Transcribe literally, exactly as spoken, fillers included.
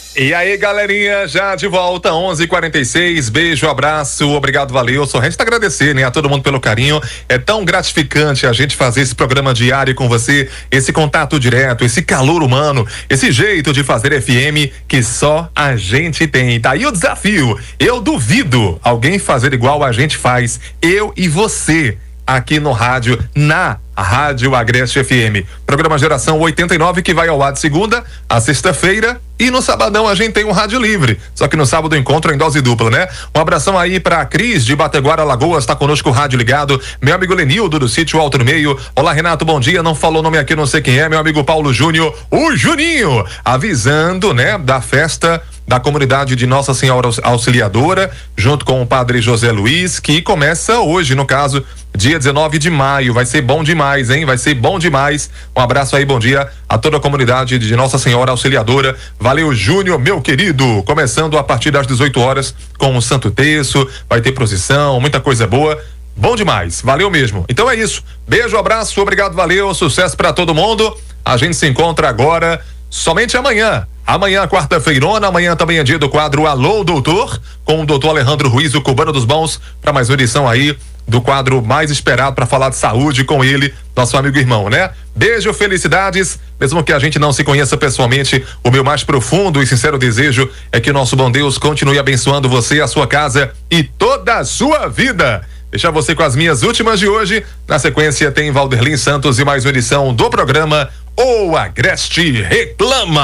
E aí, galerinha, já de volta, onze e quarenta e seis, beijo, abraço, obrigado, valeu, só resta agradecer, né, a todo mundo pelo carinho. É tão gratificante a gente fazer esse programa diário com você, esse contato direto, esse calor humano, esse jeito de fazer F M que só a gente tem. Tá aí o desafio, eu duvido alguém fazer igual a gente faz, eu e você, aqui no rádio, na Rádio Agreste F M. Programa Geração oitenta e nove, que vai ao ar de segunda a sexta-feira, e no sabadão a gente tem um rádio livre. Só que no sábado encontro em dose dupla, né? Um abração aí pra Cris de Bateguara, Alagoas, tá conosco o rádio ligado. Meu amigo Lenildo do sítio Alto no Meio. Olá, Renato, bom dia. Não falou o nome aqui, não sei quem é. Meu amigo Paulo Júnior, o Juninho, avisando, né, da festa da comunidade de Nossa Senhora Auxiliadora, junto com o padre José Luiz, que começa hoje, no caso, dia dezenove de maio. Vai ser bom demais, hein? Vai ser bom demais. Um abraço aí, bom dia a toda a comunidade de Nossa Senhora Auxiliadora. Valeu, Júnior, meu querido. Começando a partir das dezoito horas com o Santo Terço, vai ter procissão, muita coisa boa. Bom demais, valeu mesmo. Então é isso. Beijo, abraço, obrigado, valeu, sucesso pra todo mundo. A gente se encontra agora somente amanhã. Amanhã, quarta-feirona, amanhã também é dia do quadro Alô, Doutor, com o doutor Alejandro Ruiz, o Cubano dos Bons, para mais uma edição aí do quadro mais esperado para falar de saúde com ele, nosso amigo irmão, né? Beijo, felicidades, mesmo que a gente não se conheça pessoalmente, o meu mais profundo e sincero desejo é que o nosso bom Deus continue abençoando você, a sua casa e toda a sua vida. Deixar você com as minhas últimas de hoje. Na sequência tem Valderlin Santos e mais uma edição do programa O Agreste Reclama.